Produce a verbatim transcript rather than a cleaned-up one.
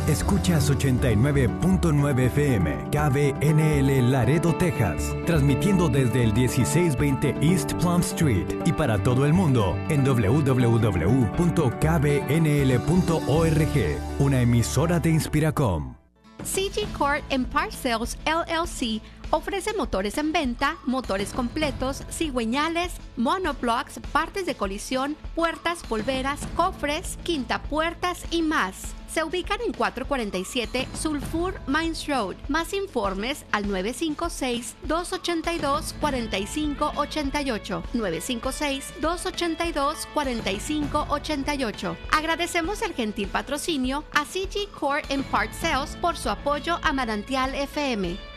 Escuchas ochenta y nueve punto nueve F M, K B N L Laredo, Texas, transmitiendo desde el dieciséis veinte East Plum Street y para todo el mundo en doble u doble u doble u punto k b n l punto org, una emisora de Inspiracom. C G Core and Parts Sales L L C ofrece motores en venta, motores completos, cigüeñales, monoblocks, partes de colisión, puertas, polveras, cofres, quintapuertas y más. Se ubican en cuatrocientos cuarenta y siete Sulphur Mines Road. Más informes al nueve cinco seis, dos ocho dos, cuatro cinco ocho ocho, nueve cinco seis, dos ocho dos, cuatro cinco ocho ocho. Agradecemos el gentil patrocinio a C G Core and Parts Sales por su apoyo a Manantial F M.